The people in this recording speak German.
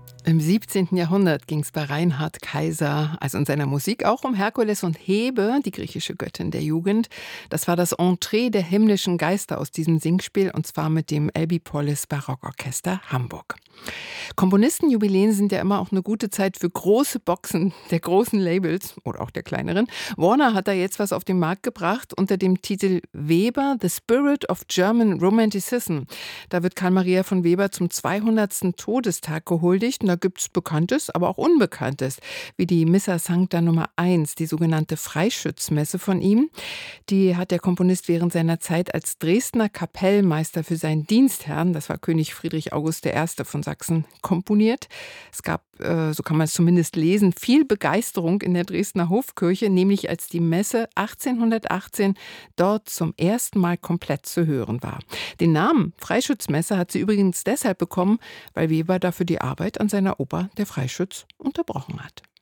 Im 17. Jahrhundert ging es bei Reinhard Kaiser, also in seiner Musik, auch um Herkules und Hebe, die griechische Göttin der Jugend. Das war das Entree der himmlischen Geister aus diesem Singspiel, und zwar mit dem Elbipolis Barockorchester Hamburg. Komponistenjubiläen sind ja immer auch eine gute Zeit für große Boxen der großen Labels oder auch der kleineren. Warner hat da jetzt was auf den Markt gebracht unter dem Titel Weber, The Spirit of German Romanticism. Da wird Karl Maria von Weber zum 200. Todestag gehuldigt, und da gibt es Bekanntes, aber auch Unbekanntes, wie die Missa Sancta Nummer 1, die sogenannte Freischützmesse von ihm. Die hat der Komponist während seiner Zeit als Dresdner Kapellmeister für seinen Dienstherrn, das war König Friedrich August I. von Sachsen, komponiert. Es gab, so kann man es zumindest lesen, viel Begeisterung in der Dresdner Hofkirche, nämlich als die Messe 1818 dort zum ersten Mal komplett zu hören war. Den Namen Freischützmesse hat sie übrigens deshalb bekommen, weil Weber dafür die Arbeit an seiner Oper Der Freischütz unterbrochen hat.